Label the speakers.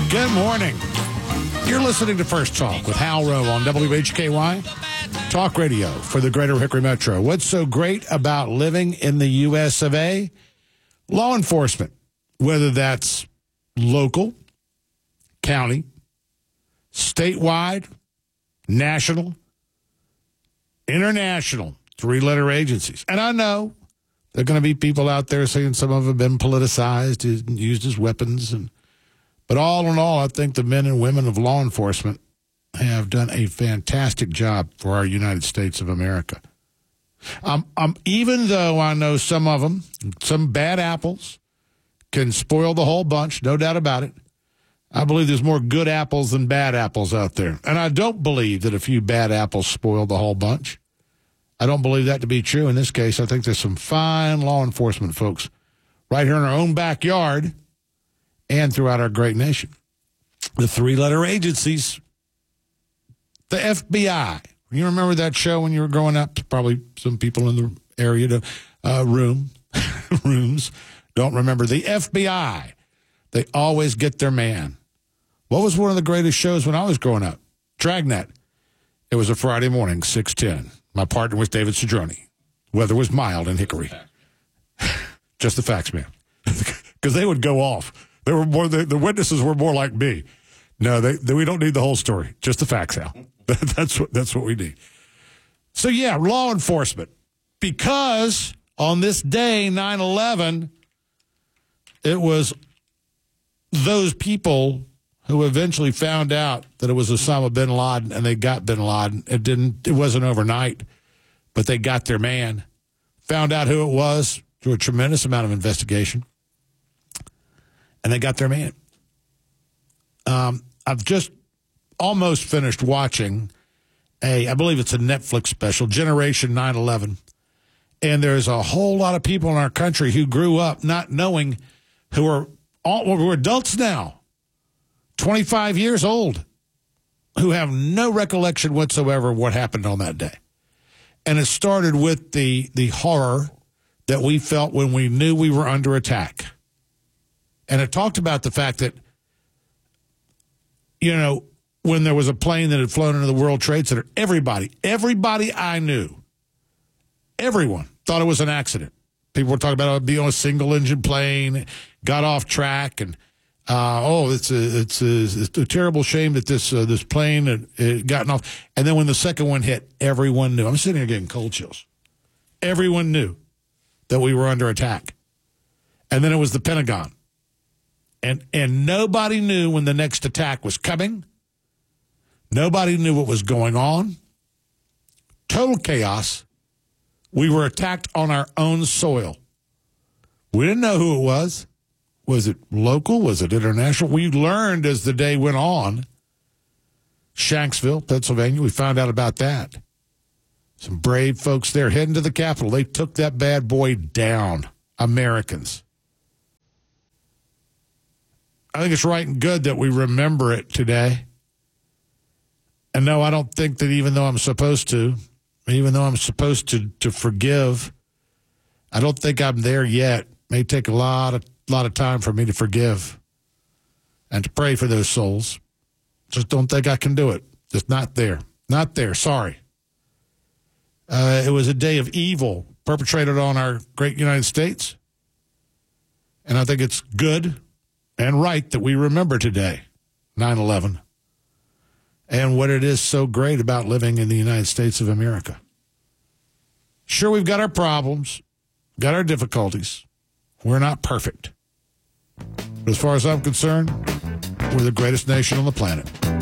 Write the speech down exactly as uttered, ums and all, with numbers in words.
Speaker 1: Good morning. You're listening to First Talk with Hal Rowe on W H K Y, talk radio for the greater Hickory Metro. What's so great about living in the U S of A? Law enforcement, whether that's local, county, statewide, national, international, three-letter agencies. And I know there are going to be people out there saying some of them have been politicized and used as weapons. And But all in all, I think the men and women of law enforcement have done a fantastic job for our United States of America. Um, um, even though I know some of them, some bad apples, can spoil the whole bunch, no doubt about it, I believe there's more good apples than bad apples out there. And I don't believe that a few bad apples spoil the whole bunch. I don't believe that to be true in this case. I think there's some fine law enforcement folks right here in our own backyard and throughout our great nation. The three-letter agencies, the F B I. You remember that show when you were growing up? Probably some people in the area, to, uh, room, rooms don't remember. The F B I, they always get their man. What was one of the greatest shows when I was growing up? Dragnet. It was a Friday morning, six ten. My partner was David Cedrone. Weather was mild in Hickory. Just the facts, man. Because they would go off. They were more. The, the witnesses were more like me. No, they, they, we don't need the whole story. Just the facts, Al. that's what that's what we need. So yeah, law enforcement. Because on this day, nine eleven, it was those people who eventually found out that it was Osama bin Laden, and they got bin Laden. It didn't. It wasn't overnight, but they got their man. Found out who it was through a tremendous amount of investigation, and they got their man. Um, I've just almost finished watching a, I believe it's a Netflix special, Generation nine eleven, and there's a whole lot of people in our country who grew up not knowing, who are all who are adults now, twenty-five years old, who have no recollection whatsoever of what happened on that day. And it started with the the horror that we felt when we knew we were under attack. And it talked about the fact that, you know, when there was a plane that had flown into the World Trade Center, everybody, everybody I knew, everyone thought it was an accident. People were talking about it being on a single-engine plane, got off track, and uh, oh, it's a it's a, it's a terrible shame that this uh, this plane had, had gotten off. And then when the second one hit, everyone knew. I'm sitting here getting cold chills. Everyone knew that we were under attack. And then it was the Pentagon, and and nobody knew when the next attack was coming. Nobody knew what was going on. Total chaos. We were attacked on our own soil. We didn't know who it was. Was it local? Was it international? We learned as the day went on. Shanksville, Pennsylvania, we found out about that. Some brave folks there heading to the Capitol. They took that bad boy down. Americans. I think it's right and good that we remember it today. And no, I don't think that even though I'm supposed to, even though I'm supposed to, to forgive, I don't think I'm there yet. It may take a lot of lot of time for me to forgive and to pray for those souls. Just don't think I can do it. Just not there. Not there. Sorry. Uh, it was a day of evil perpetrated on our great United States. And I think it's good and right that we remember today, nine eleven. And what it is so great about living in the United States of America. Sure, we've got our problems, got our difficulties. We're not perfect. But as far as I'm concerned, we're the greatest nation on the planet.